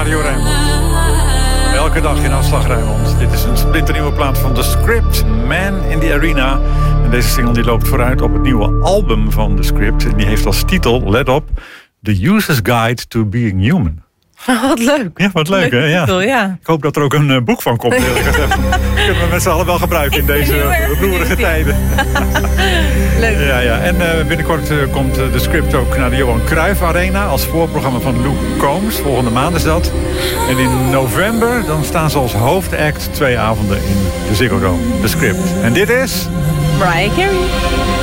Radio Rijnmond. Elke dag in Afslag Rijnmond. Dit is een splinternieuwe plaat van The Script, Man in the Arena. En deze single die loopt vooruit op het nieuwe album van The Script. En die heeft als titel, let op, The User's Guide to Being Human. Wat leuk. Ja, wat leuk, hè? Ja. Titel, ja. Ik hoop dat er ook een boek van komt, eerlijk gezegd. Kunnen we met z'n allen wel gebruiken in deze roerige tijden. Leuk. Ja. En binnenkort komt The Script ook naar de Johan Cruijff Arena als voorprogramma van Luke Combs. Volgende maand is dat. En in november dan staan ze als hoofdact 2 avonden in de Ziggo Dome. The Script. En dit is... Mariah Carey.